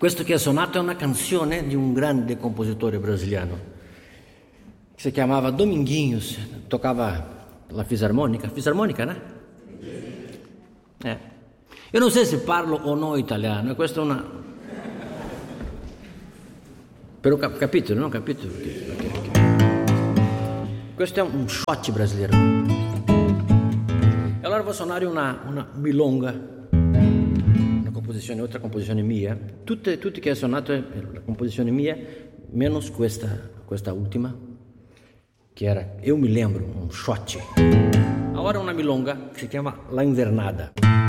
Questo che ha suonato è una canzone di un grande compositore brasiliano che si chiamava Dominguinhos, toccava la fisarmonica, no? Io non so se parlo o no italiano, questa è una... Però capito, no? Capito? Perché. Questo è un shot brasileiro. E allora vou suonare una milonga. Outra composizione mia, tutte che ho suonato la composizione mia, meno questa ultima, che era, io mi lembro, un shot. Ora una milonga che si chiama La Invernada.